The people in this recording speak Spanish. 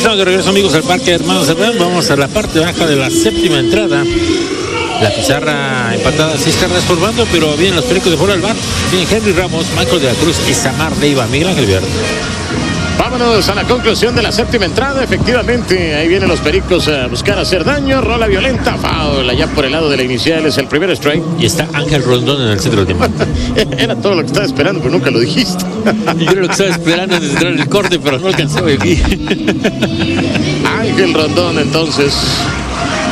Estamos de regreso, amigos, al Parque Hermanos Cerdán. Vamos a la parte baja de la séptima entrada. La pizarra empatada 6 carreras por bando, pero vienen los Pericos de fuera del bar. Tienen Henry Ramos, Michael de la Cruz y Samar Leiva. Miguel Ángel Verde. Vámonos a la conclusión de la séptima entrada. Efectivamente, ahí vienen los Pericos a buscar hacer daño. Rola violenta, foul allá por el lado de la inicial. Es el primer strike. Y está Ángel Rondón en el centro del tiempo. Era todo lo que estaba esperando, pero nunca lo dijiste. Y yo era lo que estaba esperando antes de entrar en el corte, pero no alcanzó aquí. Ángel Rondón, entonces.